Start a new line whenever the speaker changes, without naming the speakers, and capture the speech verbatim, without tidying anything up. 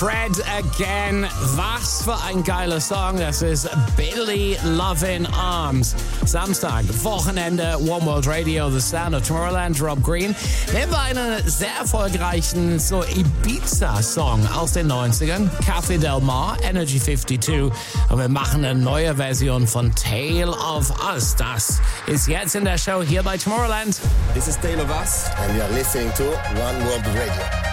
Fred Again. Was für ein geiler Song. Das ist Billy Lovin' Arms. Samstag, Wochenende, One World Radio, The Sound of Tomorrowland, Rob Green. Nehmen wir einen sehr erfolgreichen so Ibiza-Song aus den neunzigern. Café Del Mar, Energy zweiundfünfzig. Und wir machen eine neue Version von Tale of Us. Das ist jetzt in der Show hier bei Tomorrowland.
This is Tale of Us.
And you're listening to One World Radio.